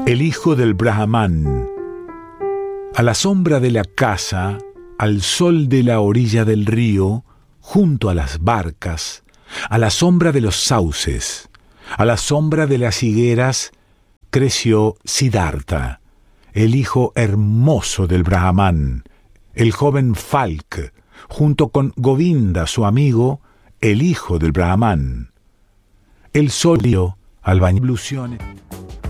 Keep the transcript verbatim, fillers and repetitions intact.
El hijo del Brahmán. A la sombra de la casa, al sol de la orilla del río, junto a las barcas, a la sombra de los sauces, a la sombra de las higueras, creció Siddhartha, el hijo hermoso del Brahmán, el joven Falk, junto con Govinda, su amigo, el hijo del Brahmán. El sol dio al bañar